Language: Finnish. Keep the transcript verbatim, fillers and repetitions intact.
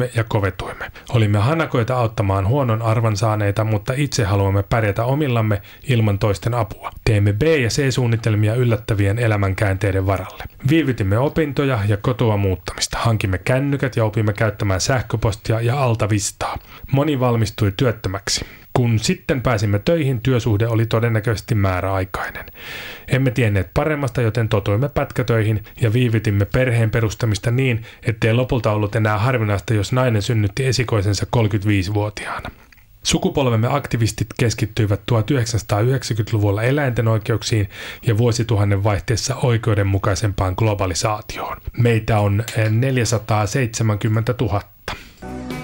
Kärjistyimme ja kovetuimme. Olimme hanakoita auttamaan huonon arvan saaneita, mutta itse haluamme pärjätä omillamme ilman toisten apua. Teimme B- ja C-suunnitelmia yllättävien elämänkäänteiden varalle. Viivytimme opintoja ja kotoa muuttamista. Hankimme kännykät ja opimme käyttämään sähköpostia ja altavistaa. Moni valmistui työttömäksi. Kun sitten pääsimme töihin, työsuhde oli todennäköisesti määräaikainen. Emme tienneet paremmasta, joten totuimme pätkätöihin ja viivytimme perheen perustamista niin, ettei lopulta ollut enää harvinaista, jos nainen synnytti esikoisensa kolmekymmentäviisivuotiaana. Sukupolvemme aktivistit keskittyivät tuhatyhdeksänsataayhdeksänkymmentäluvulla eläinten oikeuksiin ja vuosituhannen vaihteessa oikeudenmukaisempaan globalisaatioon. Meitä on neljäsataaseitsemänkymmentätuhatta.